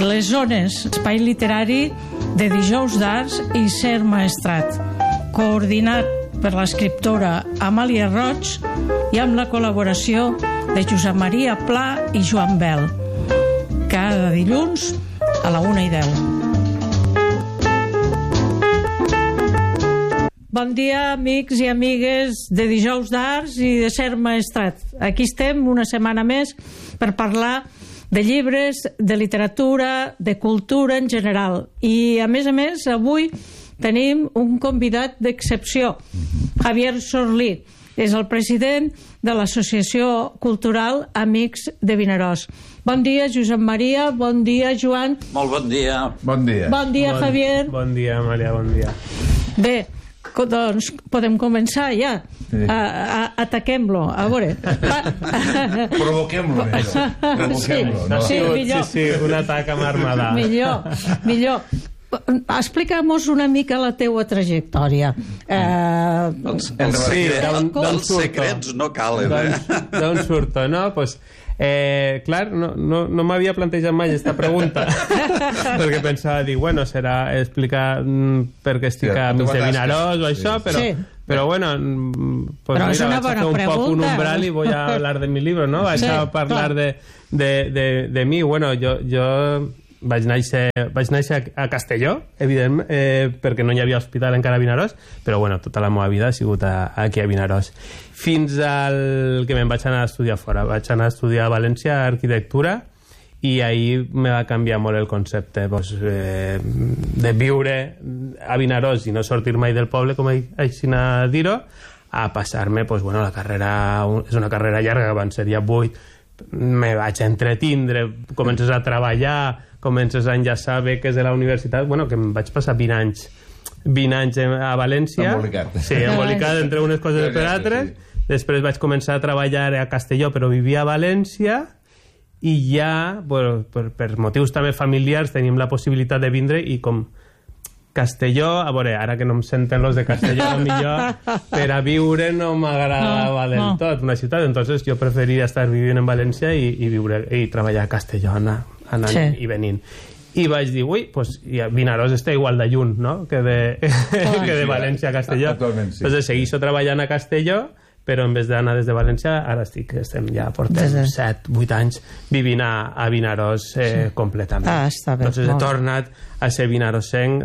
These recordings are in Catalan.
Les zones, espai literari de Dijous d'Arts i Ser Maestrat, coordinat per l'escriptora Amàlia Roig i amb la col·laboració de Josep Maria Pla i Joan Bel. Cada dilluns a la 1:10. Bon dia, amics i amigues de Dijous d'Arts i de Ser Maestrat. Aquí estem una setmana més per parlar de llibres, de literatura, de cultura en general. I, a més, avui tenim un convidat d'excepció, Javier Sorlí. És el president de l'Associació Cultural Amics de Vinaròs. Bon dia, Josep Maria. Bon dia, Joan. Molt bon dia. Bon dia. Bon dia, Javier. Bon dia, Amàlia, bon dia. Bé, doncs podem començar ja. Sí. Ataquem-lo, a veure. Provoquem-lo. Provoquem-lo. No? Sí, millor. Sí, un atac amb armada. Millor. Explica'm-nos una mica la teua trajectòria. Els secrets no calen, D'on surto, no? Doncs, clar, no m'havia plantejat mai aquesta pregunta perquè pensava, bueno, serà explicar per què estic a Amics de Vinaròs o això, però bueno, pues però mira, és una vaig a fer un poc un umbral i voy a hablar de mi libro, no? Vaig a parlar de mi. Bueno, jo vaig néixer a Castelló, evidentment, perquè no hi havia hospital encara a Vinaròs, però bueno, tota la meva vida ha sigut aquí a Vinaròs. Fins al que me'n vaig anar a estudiar fora. Vaig anar a estudiar a València arquitectura i ahir me va canviar molt el concepte de viure a Vinaròs i no sortir mai del poble, com així a dir-ho, a passar-me, la carrera, és una carrera llarga, van ser ja 8, me vaig entretindre, comences a treballar, comences a enllaçar beques de la universitat, que em vaig passar 20 anys a València. Embolicat. Sí, embolicat entre unes coses per altres. Després vaig començar a treballar a Castelló, però vivia a València, i ja, per motius també familiars, tenim la possibilitat de vindre, i com Castelló, a veure, ara que no em senten los de Castelló, millor per a viure no m'agradava del tot una ciutat, entonces jo preferiria estar vivint en València i viure i treballar a Castelló, anant i venint. I vaig dir, Vinaròs està igual de lluny, no?, que de València a Castelló. Actualment, sí. Entonces segueixo treballant a Castelló, però en vez d'anar des de València, ara estem ja portem 7-8 anys vivint a Vinaròs completament. Està bé. Entonces he tornat a ser vinarossenc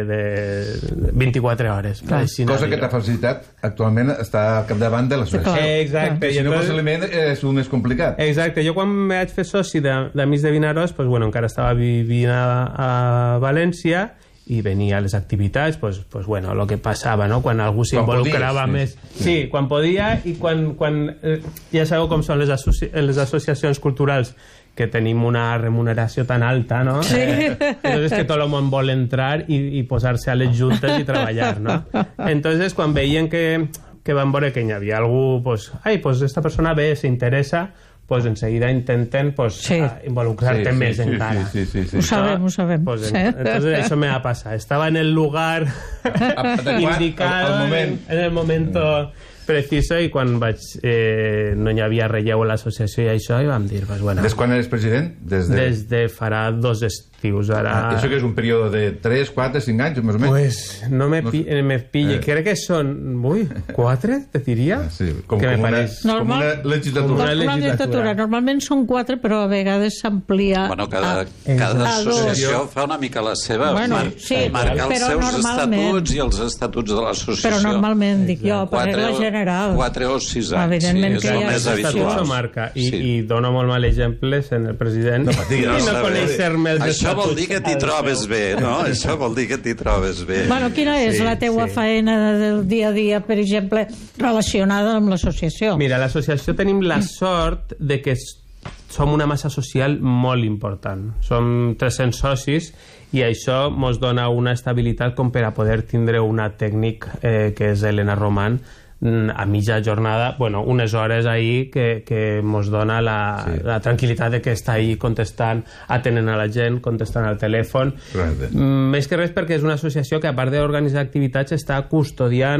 de 24 hores. Cosa que t'ha facilitat actualment està al capdavant de l'associació. Exacte. Si no fos l'element és un més complicat. Exacte. Jo quan me vaig fer soci d'Amics de Vinaròs, encara estava vivint a València i venia a les activitats, el que passava, no?, quan algú s'involucrava més. Sí, quan podia, i quan ja sabeu com són les associacions culturals, que tenim una remuneració tan alta, no? Sí. Entonces que tot el món vol entrar i posar-se a les juntes i treballar, no? Entonces, quan veien que van veure que hi havia algú, esta persona ve, s'interessa, enseguida intenten involucrar-te més encara. Sí. Ho sabem. Entonces això me va passar. Estava en el lugar indicado, en el momento preciso, i quan no hi havia relleu a l'associació i això, i vam dir, Des quan eres president? Des de farà 2 estius. Això que és un període de 3, 4, 5 anys, més o menys? No me pille. Crec que són 4, te diria. Com una legislatura. Normalment són 4, però a vegades s'amplia. Cada associació fa una mica la seva, marcar els seus estatuts i els estatuts de l'associació. Però normalment, dic jo, per regla general. 4 o 6 anys. Evidentment que hi ha més habituals. I dono molt mal exemple en el president i no conèixer-me els estatuts. Això vol dir que t'hi trobes bé, no? Això vol dir que t'hi trobes bé. Quina és la teua faena del dia a dia, per exemple, relacionada amb l'associació? Mira, a l'associació tenim la sort de que som una massa social molt important. Som 300 socis i això ens dona una estabilitat com per a poder tindre una tècnic que és Elena Roman a mitja jornada, unes hores ahir que ens dona la tranquil·litat de que està ahí contestant, atenent a la gent, contestant al telèfon. Més que res perquè és una associació que, a part d'organitzar activitats, està custodiant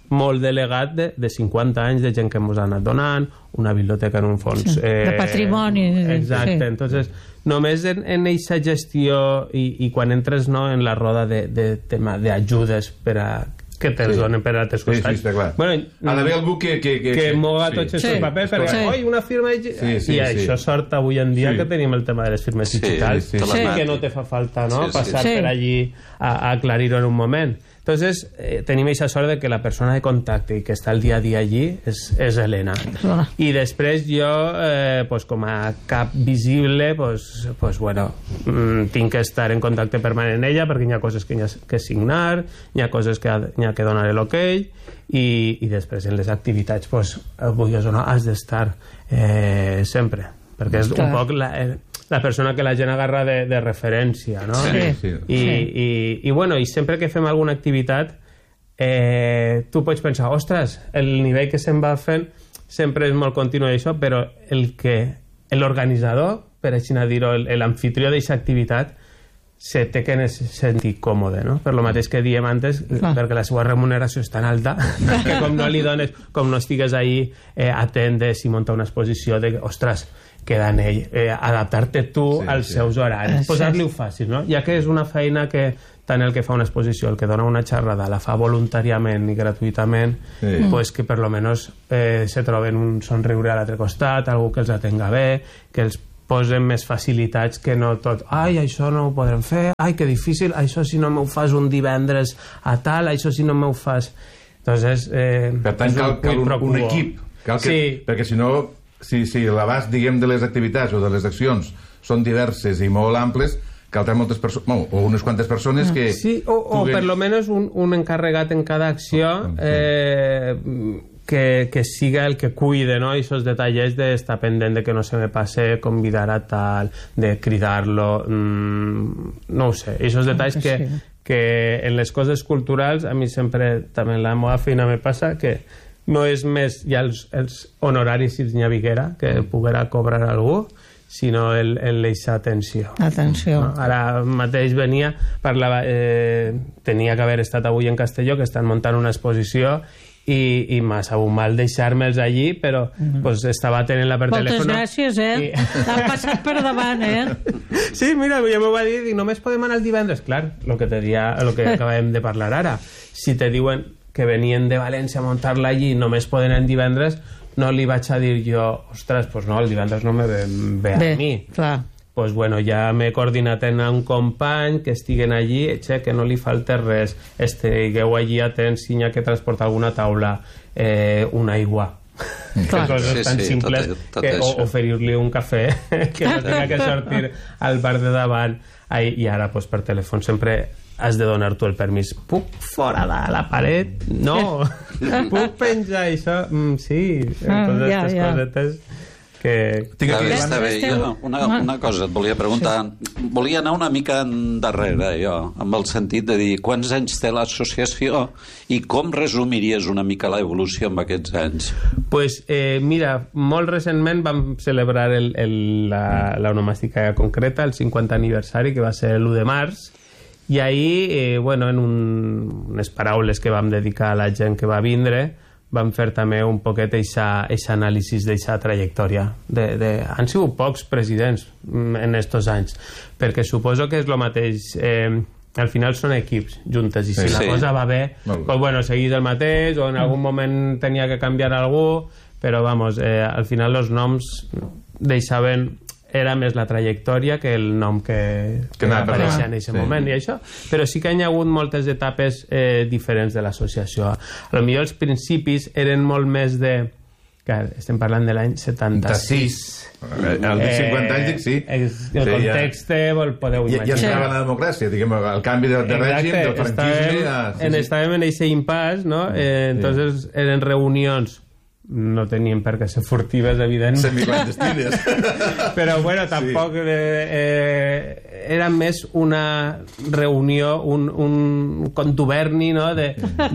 molt delegat de 50 anys de gent que ens ha anat donant, una biblioteca en un fons... de patrimoni. Exacte, entonces només en aquesta gestió i quan entres en la roda de tema d'ajudes per a que te'ls donen per a altres costats. Sí, està clar. Bueno, ha d'haver algú que moga tots aquests papers perquè, oi, una firma... I això sort avui en dia que tenim el tema de les firmes digitals, que no te fa falta passar per allí a aclarir-ho en un moment. Entonces, tenim aquesta sort de que la persona de contacte i que està el dia a dia allí és Helena. I després jo, com a cap visible, bueno, tinc que estar en contacte permanent amb ella perquè hi ha coses que hi ha que signar, hi ha coses que hi ha que donar l'okey i després en les activitats, vulguis o no, has d'estar sempre, perquè és un poc la persona que la gent agarra de referència, no? I bueno, i sempre que fem alguna activitat tu pots pensar, ostres, el nivell que se'n va fent sempre és molt continu això, però l'organitzador, per així dir-ho, l'amfitrió d'aquesta activitat se té que sentir còmode, no? Per lo mateix que diem antes, perquè la seva remuneració és tan alta que com no li dones, com no estigues ahí atent de si munta una exposició, de, ostres, queda en ell, adaptar-te tu als seus horaris, posar-li-ho fàcil, no? Ja que és una feina que tant el que fa una exposició, el que dona una xerrada, la fa voluntàriament i gratuïtament, pues que per lo menos se troben un somriure a l'altre costat, algú que els atenga bé, que els posen més facilitats que no tot, ai, això no ho podrem fer, ai, que difícil, això si no m'ho fas un divendres a tal, això si no m'ho fas... Entonces, per tant, cal un equip, perquè si no, si l'abast, diguem, de les activitats o de les accions són diverses i molt amples, caldrà moltes persones, o unes quantes persones que... Sí, o per lo menos un encarregat en cada acció que siga el que cuide, ¿no? Esos detalles de estar pendent de que no se me pase, convidar a tal, de cridar-lo, no ho sé, esos detalls que en les coses culturals a mi sempre, també en la meva feina me passa que no és més ja els honoraris si n'hi haviguera que poguera cobrar algú, sinó l'eixa atenció. No? Ara mateix venia, tenia que haver estat avui en Castelló, que estan muntant una exposició i m'ha sabut mal deixar-me'ls allí, però estava tenint-la per telèfon. Moltes gràcies, l'ha passat per davant, Sí, mira, ja m'ho va dir, dic, només podem anar el divendres. Clar, el que acabem de parlar ara. Si te diuen que venien de València a muntar-la allí i només poden anar el divendres, no li vaig a dir jo, ostres, doncs no, el divendres no me ve a mi. Clar. Pues bueno, ja m'he coordinat amb un company que estiguen allí, que no li falta res, estigueu allí atents si hi ha que transportar alguna taula, una aigua. Coses tan simples que oferir-li un cafè que no tenga que sortir al bar de davant. I ara, pues, per telèfon sempre has de donar tu el permís. Puc fora de la paret? No. Puc penjar això? Sí. Totes aquestes cosetes Està bé. Una cosa et volia preguntar. Volia anar una mica endarrere, jo, amb el sentit de dir quants anys té l'associació i com resumiries una mica l'evolució en aquests anys? Pues mira, molt recentment vam celebrar l'onomàstica concreta, el 50 aniversari, que va ser l'1 de març, i ahir, bueno, en unes paraules que vam dedicar a la gent que va vindre, vam fer també un poquet aquest anàlisi d'aquesta trajectòria. Han sigut pocs presidents en aquests anys, perquè suposo que és el mateix. Al final són equips juntes, i si la cosa va bé, pues bueno, seguís el mateix, o en algun moment tenia que canviar algú, però vamos, al final els noms deixaven... era més la trajectòria que el nom que apareixia en aquest moment i això, però sí que hi ha hagut moltes etapes diferents de l'associació. Potser els principis eren molt més de... Clar, estem parlant de l'any 76. El 50 anys dic sí. El context el podeu imaginar. Ja estava la democràcia, diguem, el canvi de règim, del franquisme... Estàvem en aquest impàs, no? Entonces eren reunions, no tenien per què ser furtives, evident. Semiclandestines. Però bueno, tampoc era més una reunió, un contuberni, no? de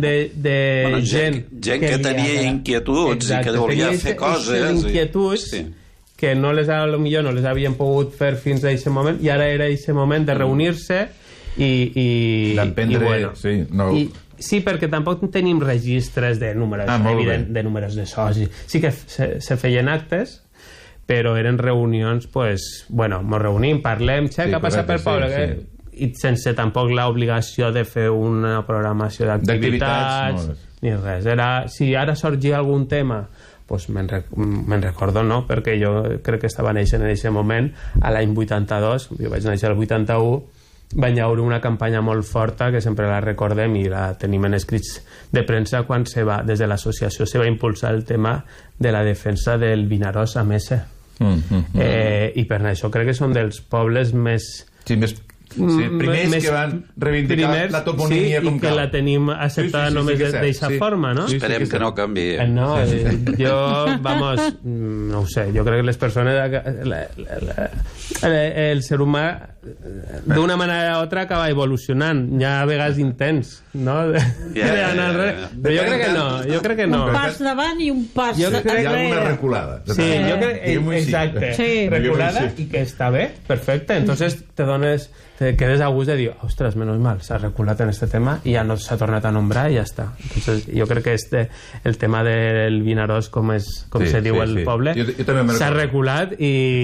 gent que tenia inquietuds i que volia fer coses. Inquietuds que no les havien pogut fer fins a aquest moment, i ara era aquest moment de reunir-se i d'emprendre, Sí, perquè tampoc tenim registres de números, de números de socis. Sí que se feien actes, però eren reunions, pues, bueno, ens reunim, parlem, què ha passat pel poble? I sense tampoc l'obligació de fer una programació d'activitats, ni res. Si ara sorgia algun tema, pues me'n recordo, no? Perquè jo crec que estava naixent en aquest moment, a l'any 82, jo vaig néixer al 81, va haver una campanya molt forta que sempre la recordem i la tenim en escrits de premsa quan des de l'associació se va impulsar el tema de la defensa del Vinaròs a Mesa. I per això crec que són dels pobles més... Sí, primers que van reivindicar la toponímia com cal. I que la tenim acceptada només d'aquesta forma, no? Esperem que no canvi. No, jo, vamos, no ho sé, jo crec que les persones, el ser humà, d'una manera o altra acaba evolucionant. Hi ha vegades intents, no? Però jo crec que no. Un pas davant i un pas darrere. Hi ha alguna reculada. Sí, jo crec, exacte. Reculada i que està bé, perfecte. Entonces te quedes a gust de dir, ostres, menys mal, s'ha reculat en este tema i ja no s'ha tornat a nombrar i ja està. Entonces, jo crec que el tema del Vinaròs, com se diu al poble, s'ha reculat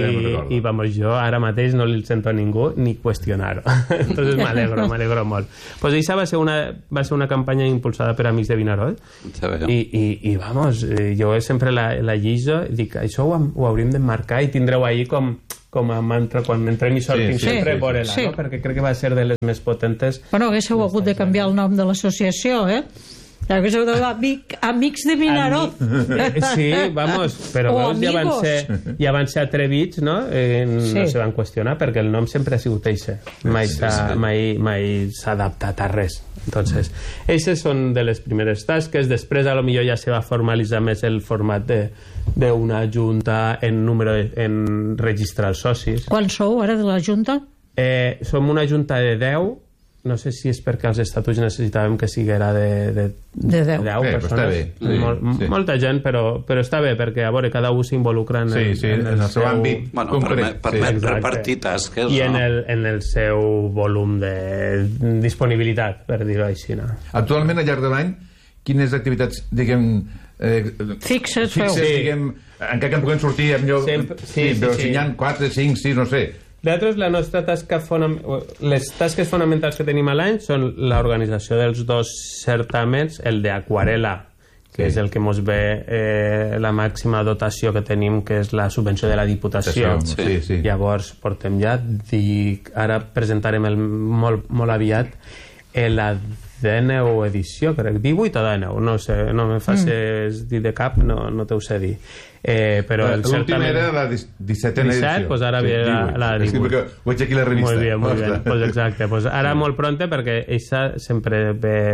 i vamos, jo ara mateix no li sento a ningú ni qüestionar-ho. Entonces m'alegro molt. Pues això va ser una campanya impulsada per Amics de Vinaròs i vamos, jo sempre la lliso i dic, això ho hauríem d'emmarcar i tindreu ahí com a mantra quan entrem i sortim sempre veure-la, no? Perquè crec que va ser de les més potentes. Bueno, haguéssiu hagut de canviar el nom de l'associació, haguéssiu de dir Amics de Vinaròs. Sí, vamos, però veus, ja van ser atrevits, no? No se van qüestionar perquè el nom sempre ha sigut eixe. Mai s'ha adaptat a res. Entonces, eixes són de les primeres tasques. Després, a lo millor ja se va formalitzar més el format d'una junta en registrar els socis. Quan sou ara de la junta? Som una junta de 10. No sé si és perquè els estatuts necessitàvem que siguera de 10 persones. Molta gent, però està bé, perquè a veure, cada un s'involucra en el seu àmbit concret. Permet repartir tasques. I en el seu volum de disponibilitat, per dir-ho així. Actualment, al llarg de l'any, quines activitats, diguem... fixes, diguem, encara que en puguem sortir però si n'hi ha 4, 5, 6, no sé. Nosaltres, la nostra tasca les tasques fonamentals que tenim a l'any són l'organització dels 2 certàmens, el d'Aquarela, que és el que ens ve la màxima dotació que tenim, que és la subvenció de la Diputació. Llavors portem ja, ara presentarem molt aviat la 19 edició, crec, 18 o 19, no sé, no me facis dir de cap, no t'ho sé dir. Però l'última era la 17a edició. Pues ara ve la 18. Ho veig aquí la revista. Molt bé, pues exacte. Pues ara molt pronte, perquè eixa sempre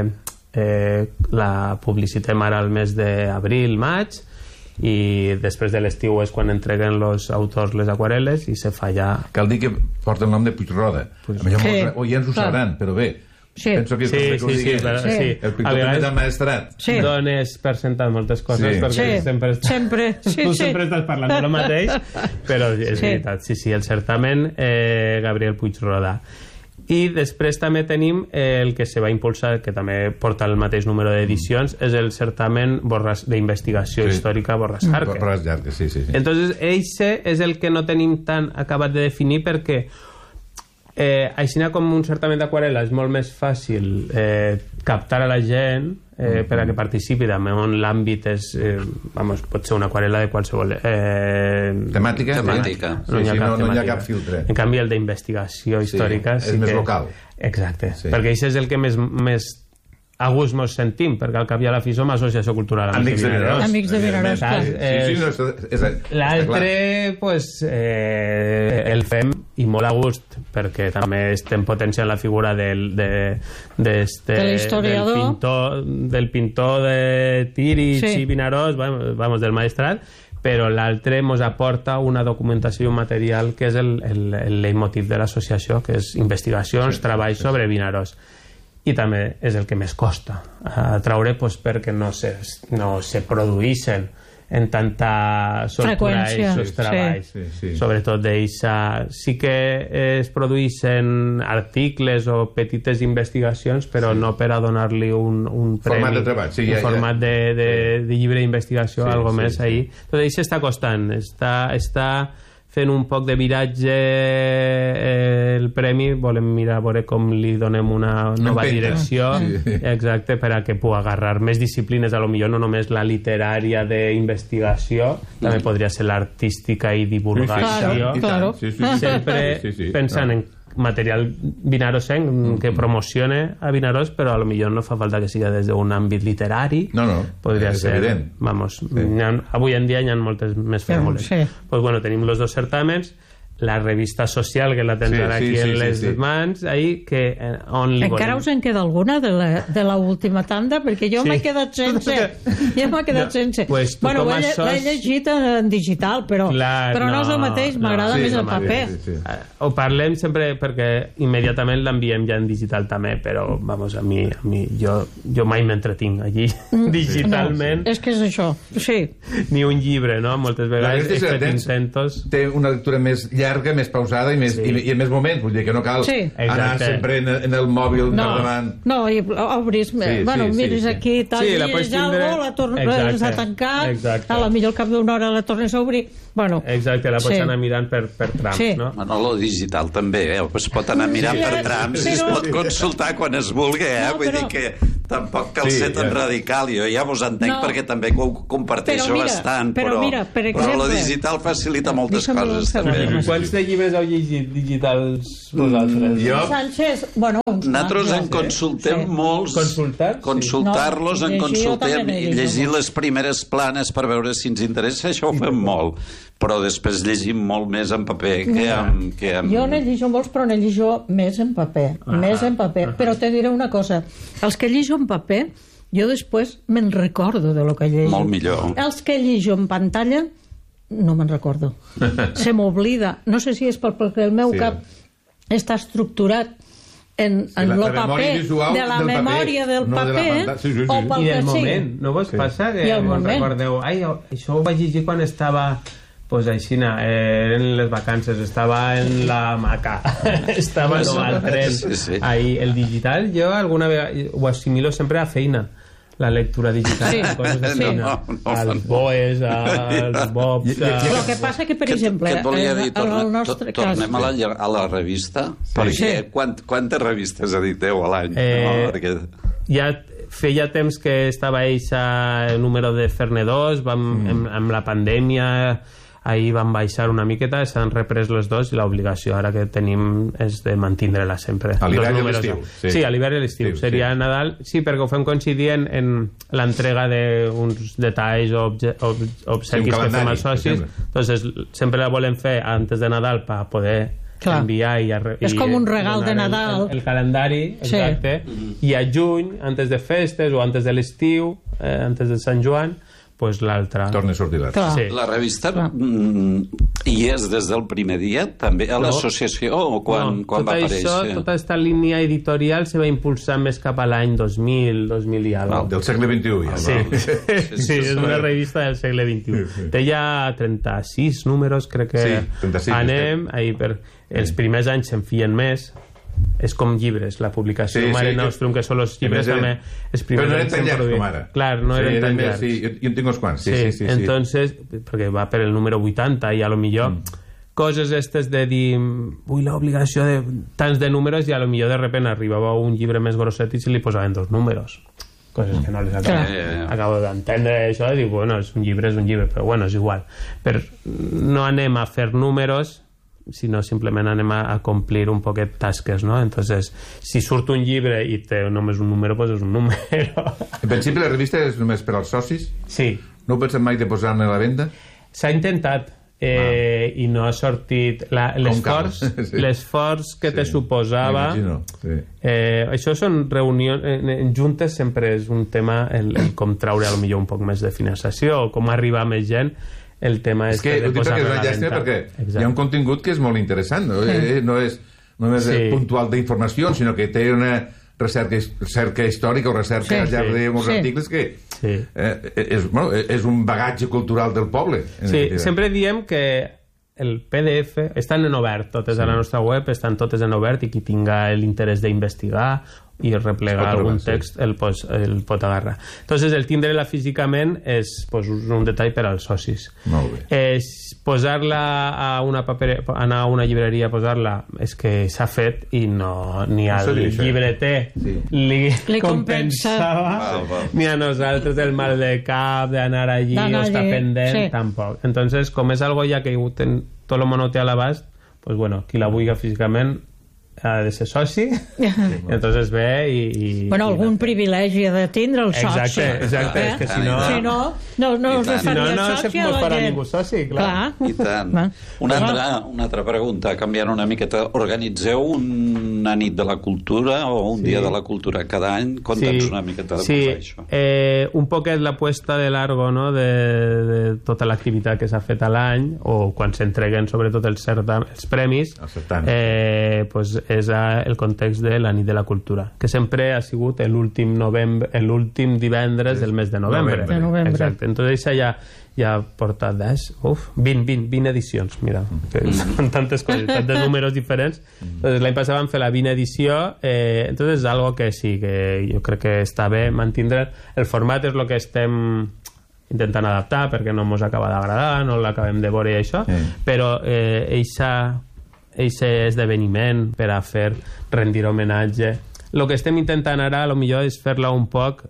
ve la publicitem ara al mes d'abril, maig, i després de l'estiu és quan entreguen els autors les aquarel·les i se fa ja... Cal dir que porta el nom de Puigroda. Ja ens ho sabran, però bé, penso que el pintor també del maestrat dones per sentat moltes coses perquè sempre estàs parlant del mateix, però és veritat, el certamen Gabriel Puigroda. I després també tenim el que se va impulsar, que també porta el mateix número d'edicions, és el certamen d'investigació històrica Borràs Jarque. Entonces eixe és el que no tenim tan acabat de definir, perquè així com un certamen d'aquarel·la és molt més fàcil captar a la gent per a que participi, també on l'àmbit és pot ser una aquarel·la de qualsevol temàtica. No hi ha cap filtre. En canvi el d'investigació històrica és més local. Exacte, perquè això és el que més a gust mos sentim, perquè al cap i a la fi som Associació Cultural Amics de Vinaròs. L'altre el fem i molt a gust, perquè també estem potenciant la figura del pintor de Tírig i Vinaròs, del maestrat, però l'altre ens aporta una documentació i un material que és el leitmotiv de l'associació, que és investigacions, treballs sobre Vinaròs. I també és el que més costa a traure, perquè no se produeixen en tanta soltura d'aquests treballs. Sobretot d'eixa. Sí que es produeixen articles o petites investigacions, però no per a donar-li un premi. Format de treball. Un format de llibre d'investigació, algo més ahí. Tot això està costant. Està fent un poc de viratge el premi, volem mirar a veure com li donem una nova direcció, exacte, per a que pugui agarrar més disciplines, a lo millor no només la literària d'investigació, també podria ser l'artística i divulgació, sempre pensant en material vinarosenc que promocione a Vinaròs, però a lo millor no fa falta que siga des d'un àmbit literari. Podria ser evident. Avui en dia hi ha moltes més fórmules. Pues bueno, tenim els 2 certàmens, la revista social, que la tens ara aquí en les mans, ahí, que on li volem... Encara us en queda alguna de l'última tanda? Perquè jo m'he quedat sense. Bueno, l'he llegit en digital, però no és el mateix, m'agrada més el paper. Ho parlem sempre perquè immediatament l'enviem ja en digital també, però, vamos, a mi jo mai m'entretinc allí digitalment. És que és això, sí. Ni un llibre, no? Moltes vegades he fet intentos. Té una lectura més llarga, més pausada i en més moments, vull dir que no cal anar sempre en el mòbil per davant. No, i obris, bueno, miris aquí, tal, llegeix alguna cosa, la tornes a tancar, a la millor al cap d'una hora la tornes a obrir. Exacte, la pots anar mirant per trams, no? Bueno, lo digital també, es pot anar mirant per trams i es pot consultar quan es vulgui, vull dir que tampoc cal ser tan radical, jo ja vos entenc perquè també ho comparteixo bastant, però lo digital facilita moltes coses també. Quants de llibres heu llegit digitals vosaltres? Jo? Sánchez, bueno, nosaltres en consultem molts. Consultar-los en consultem i llegir les primeres planes per veure si ens interessa, això ho fem molt, però després llegim molt més en paper que en... Jo ne lligo molts, però ne lligo més en paper, però te diré una cosa, els que lligo en paper, jo després me'n recordo de lo que lligo. Molt millor. Els que lligo en pantalla no me'n recordo. Se m'oblida. No sé si és perquè el meu cap està estructurat en el paper, de la memòria del paper, o pel que sigui. No vos passa que recordeu, això ho vaig llegir quan estava pues així, en les vacances, estava en la maca, estava al tren, ahí, el digital, jo alguna vegada ho assimilo sempre a feina, la lectura digital, coses de feina, als BOEs, als BOBs... El que passa que, per exemple, què et volia dir? Tornem a la revista, perquè quantes revistes editeu a l'any? Ja feia temps que estava el número de Ferne 2, amb la pandèmia... Ahir van baixar una miqueta, s'han reprès les 2 i l'obligació ara que tenim és de mantindre-la sempre. A l'hivern i l'estiu. Sí, a l'hivern i l'estiu. Seria Nadal, sí, perquè ho fem coincidint en l'entrega d'uns detalls o obsequis que fem als socis. Entonces, sempre la volem fer antes de Nadal per poder enviar és com un regal de Nadal. El calendari, exacte. I a juny, antes de festes o antes de l'estiu, antes de Sant Joan, pues l'altra... Torna a sortir l'altra. La revista hi és des del primer dia, també a l'associació, o quan va aparèixer? Tota aquesta línia editorial se va impulsar més cap a l'any 2000 i alguna. Del segle XXI, ja. Sí, és una revista del segle XXI. Té ja 36 números, crec que anem, els primers anys se'n fien més, és com llibres, la publicació Mare Nostrum, que són els llibres també però no eren tan llargs com ara. Clar, no eren tan llargs. Jo en tinc uns quants. Entonces, perquè va per el número 80 i a lo millor coses estes de dir l'obligació de tants de números i a lo millor de repente arribava un llibre més grosset i se li posaven 2 números, coses que no les acabo d'entendre això, i dic, bueno, és un llibre, però bueno, és igual, però no anem a fer números sinó simplement anem a complir un poquet tasques, no? Entonces, si surt un llibre i té només un número, doncs és un número. En principi la revista és només per als socis? Sí. No ho pensem mai de posar-ne a la venda? S'ha intentat i no ha sortit l'esforç que te suposava. Això són reunions en juntes, sempre és un tema el com traure potser un poc més de finançació o com arribar a més gent. El tema és que ho dic perquè és una llàstima, perquè hi ha un contingut que és molt interessant, no és només puntual d'informació, sinó que té recerca històrica o recerca al llarg de molts articles que és un bagatge cultural del poble. Sí, sempre diem que el PDF estan en obert, totes a la nostra web estan totes en obert, i qui tinga l'interès d'investigar i replegar algun text el pot agarrar. Entonces, el tindre-la físicament és un detall per als socis. Molt bé. Posar-la a una paperera, anar a una llibreria a posar-la, és que s'ha fet i ni al llibreter li compensava, ni a nosaltres el mal de cap d'anar allí o estar pendent, tampoc. Entonces, com és algo ja que tot el món ho té a l'abast, pues bueno, qui la vulgui físicament ha de ser soci, entonces ve i... Bueno, algun privilegi ha de tindre el soci. Exacte, és que si no... Si no, no es faria soci a la gent. No farà ningú soci, clar. I tant. Una altra pregunta, canviant una miqueta. Organitzeu una nit de la cultura o un dia de la cultura cada any? Conta'ns una miqueta de això. Sí, un poquet la puesta de largo, no?, de tota l'activitat que s'ha fet a l'any, o quan s'entreguen sobretot els premis, pues és el context de la nit de la cultura, que sempre ha sigut l'últim divendres del mes de novembre. Exacte. Entonces ja porta 20 edicions, mira, són tantes coses, tantos números diferents. Entonces l'any passat vam fer la 20 edició, entonces és algo que sí, que jo crec que està bé mantindre. El format és el que estem intentant adaptar perquè no ens acaba d'agradar, no l'acabem de veure i això, però aquest esdeveniment per a rendir homenatge, el que estem intentant ara potser és fer-la un poc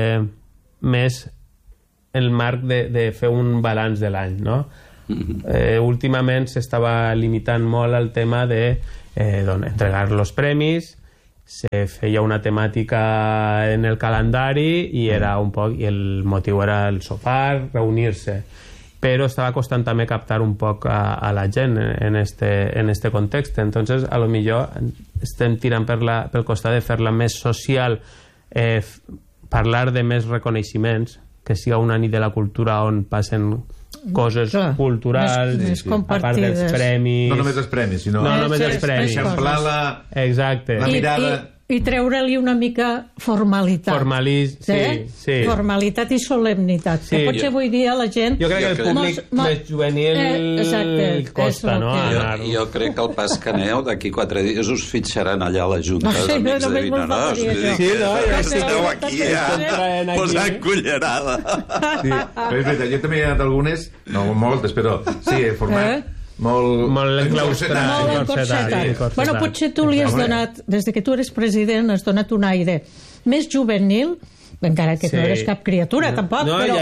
més el marc de fer un balanç de l'any, no? Últimament s'estava limitant molt al tema de entregar els premis, se feia una temàtica en el calendari i era un poc, i el motiu era el sopar, reunir-se, però estava costant també captar un poc a la gent en este context. Entonces, a lo millor estem tirant pel costat de fer-la més social, parlar de més reconeixements, que siga una nit de la cultura on passen coses culturals, a part dels premis. No només els premis, sinó eixamplar la mirada... I treure-li una mica formalitat. Sí. Formalitat i solemnitat. Que potser avui dia la gent... Jo crec que el públic més juvenil costa, no? Jo crec que el pas que aneu, d'aquí 4 dies us fitxaran allà a la Junta dels Amics de Vinaròs. Sí, no? Esteu aquí ja posant cullerada. Sí, però és veritat, jo també he anat algunes, no moltes, però sí, he format... molt encorsetat. Bueno, potser tu li has donat, des que tu eres president, has donat un aire més juvenil, encara que no eres cap criatura, tampoc,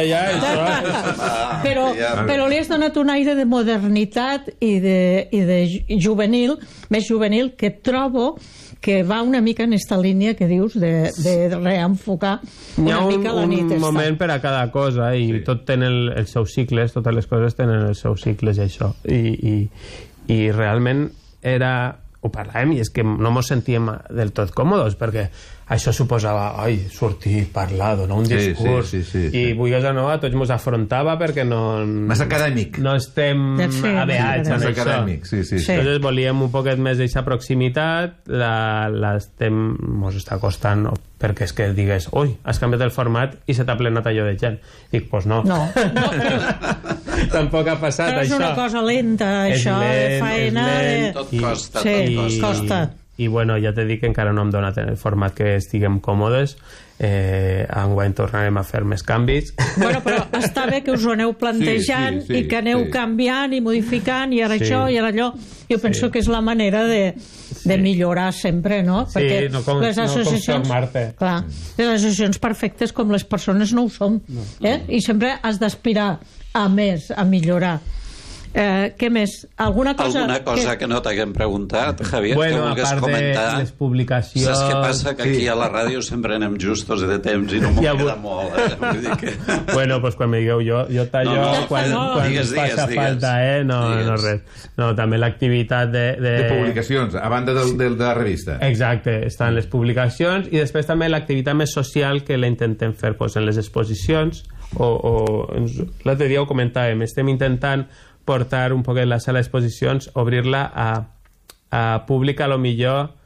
però li has donat un aire de modernitat i de juvenil, més juvenil, que trobo que va una mica en esta línia que dius de reenfocar una mica la nit. Hi ha un moment per a cada cosa i tot tenen els seus cicles, totes les coses tenen els seus cicles i això. I realment ho parlàvem i és que no ens sentíem del tot còmodes perquè això suposava sortir, parlar, donar un discurs i vulguis o no, a tots ens afrontava perquè no... Més acadèmic. No estem aveats en això. Entonces volíem un poquet més d'aquesta proximitat, ens està costant perquè és que digues, has canviat el format i se t'ha plenat allò de gent. Dic, doncs no. Tampoc ha passat això. Però és una cosa lenta, això, de faena... Tot costa. Sí, costa. I bueno, ja t'he dit que encara no hem donat en el format que estiguem còmodes. Enguany tornarem a fer més canvis. Bueno, però està bé que us ho aneu plantejant i que aneu canviant i modificant i ara això i ara allò. Jo penso que és la manera de millorar sempre, no? Perquè les associacions... Clar, les associacions perfectes com les persones no ho som. I sempre has d'aspirar a més, a millorar. Què més? Alguna cosa que no t'haguem preguntat, Javier, que vulguis comentar? De les publicacions... Saps què passa? Que aquí a la ràdio sempre anem justos de temps i no m'ho queda molt. Vull dir que... Bueno, doncs quan me digueu jo tallo quan faci falta, no res. No, també l'activitat de publicacions, a banda de la revista. Exacte, estan les publicacions i després també l'activitat més social que la intentem fer en les exposicions l'altre dia ho comentàvem, estem intentant portar un poquet la sala d'exposicions, obrir-la a públic a lo millor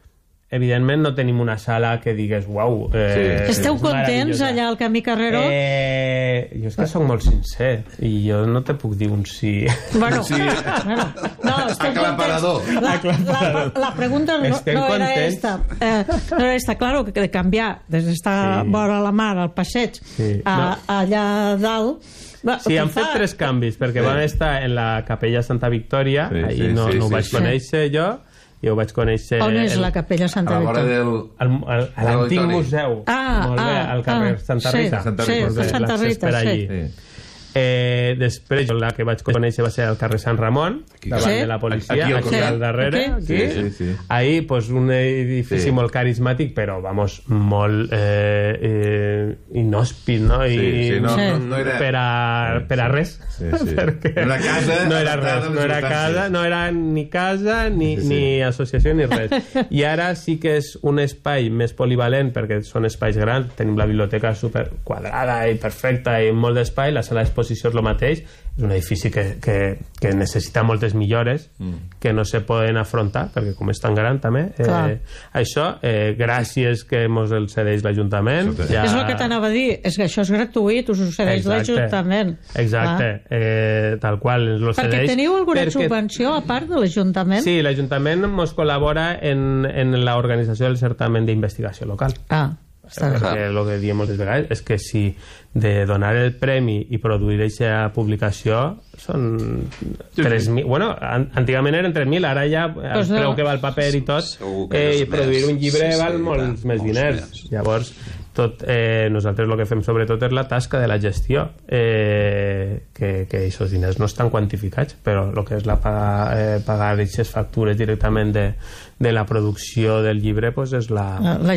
evidentment no tenim una sala que digues uau, esteu contents allà al Camí Carreró? Jo és que soc molt sincer i jo no te puc dir un sí. Bueno, no, esteu contents. La pregunta no era esta. No era esta, claro, que de canviar des d'estar vora la mar al passeig allà dalt. Sí, han fet 3 canvis, perquè van estar en la capella Santa Victòria, ahir no ho vaig conèixer jo, i ho vaig conèixer... On és la capella Santa Victòria? A l'antic museu, molt bé, al carrer Santa Rita. Sí, Santa Rita, sí. Després la que vaig conèixer va ser al carrer Sant Ramon, davant de la policia, aquí al darrere, ahí un edifici molt carismàtic, però molt inhòspit, no? Per a res, perquè no era res, no era ni casa ni associació ni res, i ara sí que és un espai més polivalent perquè són espais grans, tenim la biblioteca super quadrada i perfecta i molt d'espai, la sala d'exposició és el mateix, és un edifici que necessita moltes millores que no se poden afrontar perquè com és tan gran també això, gràcies que ens el cedeix l'Ajuntament és el que t'anava a dir, és que això és gratuït, us ho cedeix l'Ajuntament tal qual perquè teniu alguna subvenció a part de l'Ajuntament? Sí, l'Ajuntament ens col·labora en l'organització del certamen d'investigació local perquè el que diem moltes vegades és que si de donar el premi i produir aquesta publicació són 3.000, bueno, antigament eren 3.000, ara ja el preu que va el paper i tot, i produir un llibre val molts més diners, llavors nosaltres el que fem sobretot és la tasca de la gestió, que aquests diners no estan quantificats, però el que és pagar aquestes factures directament de la producció del llibre és l'Ajuntament.